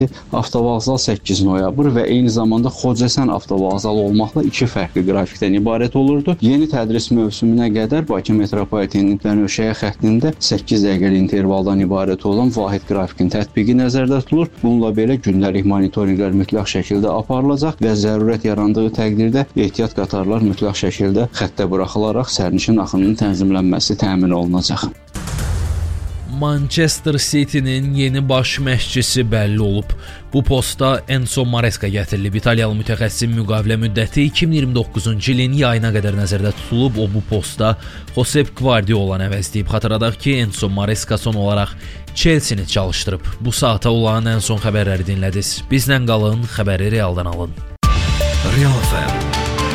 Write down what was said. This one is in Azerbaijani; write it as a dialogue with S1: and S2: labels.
S1: Avtovağzal 8 noyabr və eyni zamanda Xocasən avtovağzalı olmaqla 2 fərqli qrafikdən ibarət olurdu. Yeni tədris mövsümünə qədər Bakı metropolitenliyindən Övşəyə xəttində 8 dəqiqəlik intervaldan ibarət olan vahid qrafikin tətbiqi nəzərdə tutulur. Bununla belə gündəlik monitorinqlər mütləq şəkildə aparılacaq və zərurət yarandığı təqdirdə ehtiyat qatarlar mütləq şəkildə xəttə buraxılaraq sərnişin axınının tənzimlənməsi təmin olunacaq.
S2: Manchester City-nin yeni baş məşqçisi bəlli olub. Bu posta Enzo Maresca gətirilib. İtaliyalı mütəxəssis müqavilə müddəti 2029-cu ilin yayına qədər nəzərdə tutulub. O bu posta Josep Guardiolanı əvəzləyib. Xatırladaq ki, Enzo Maresca son olaraq Chelsea-ni çalışdırıb. Bu saata olan ən son xəbərləri dinlədiniz. Bizlə qalın, xəbəri realdan alın.
S3: Real FM